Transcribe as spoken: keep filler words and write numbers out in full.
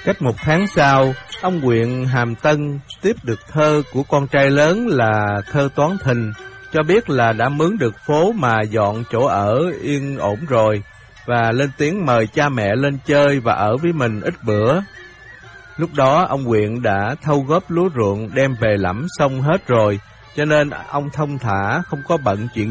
Cách một tháng sau, ông huyện Hàm Tân tiếp được thơ của con trai lớn là thơ Toán Thình, cho biết là đã mướn được phố mà dọn chỗ ở yên ổn rồi, và lên tiếng mời cha mẹ lên chơi và ở với mình ít bữa. Lúc đó ông huyện đã thâu góp lúa ruộng đem về lẫm xong hết rồi, cho nên ông thong thả không có bận chuyện